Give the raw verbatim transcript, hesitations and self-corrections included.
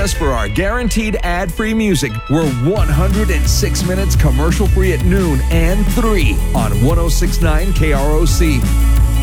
us for our guaranteed ad-free music. We're one hundred six minutes commercial-free at noon and three on one oh six point nine K R O C.